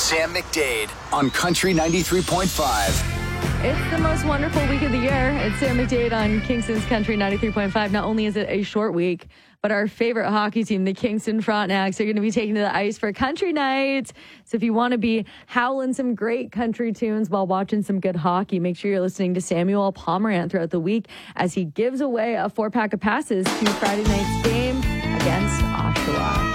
Sam McDade on Country 93.5. It's the most wonderful week of the year. It's Sam McDade on Kingston's Country 93.5. Not only is it a short week, but our favorite hockey team, the Kingston Frontenacs, are going to be taking to the ice for country night. So if you want to be howling some great country tunes while watching some good hockey, make sure you're listening to Samuel Pomerant throughout the week as he gives away a 4-pack of passes to Friday night's game against Oshawa.